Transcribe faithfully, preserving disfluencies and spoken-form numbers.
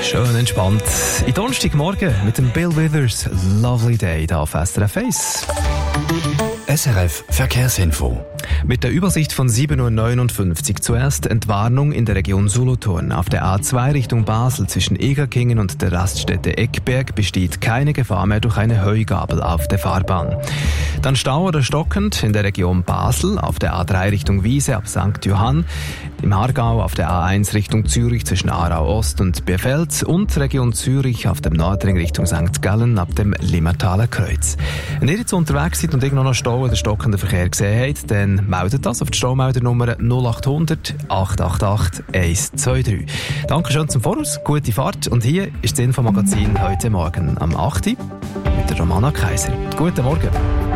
Schön entspannt. In Donnerstagmorgen mit dem Bill Withers Lovely Day hier auf S R F eins. S R F Verkehrsinfo. Mit der Übersicht von sieben Uhr neunundfünfzig. Zuerst Entwarnung in der Region Solothurn. Auf der A zwei Richtung Basel zwischen Egerkingen und der Raststätte Eckberg besteht keine Gefahr mehr durch eine Heugabel auf der Fahrbahn. Dann Stau oder stockend in der Region Basel auf der A drei Richtung Wiese ab Sankt Johann. Im Aargau auf der A eins Richtung Zürich zwischen Aarau Ost und Bierfeld und Region Zürich auf dem Nordring Richtung Sankt Gallen ab dem Limmertaler Kreuz. Wenn ihr jetzt unterwegs seid und irgendwo noch Stau oder stockenden Verkehr gesehen habt, dann meldet das auf die Staumeldernummer null acht hundert acht acht acht eins zwei drei. Dankeschön zum Voraus, gute Fahrt und hier ist das Infomagazin heute Morgen am acht Uhr mit der Romana Kaiser. Guten Morgen.